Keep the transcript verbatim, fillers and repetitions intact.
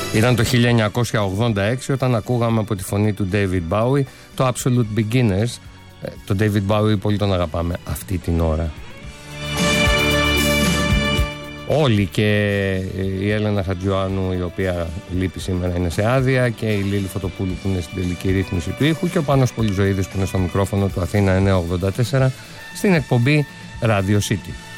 Ήταν το χίλια εννιακόσια ογδόντα έξι όταν ακούγαμε από τη φωνή του David Bowie το Absolute Beginners. Το David Bowie πολύ τον αγαπάμε αυτή την ώρα. Όλοι, και η Έλενα Χατζιωάννου, η οποία λείπει σήμερα, είναι σε άδεια, και η Λίλη Φωτοπούλου που είναι στην τελική ρύθμιση του ήχου, και ο Πάνος Πολυζωίδης που είναι στο μικρόφωνο του Αθήνα εννιακόσια ογδόντα τέσσερα στην εκπομπή Radio City.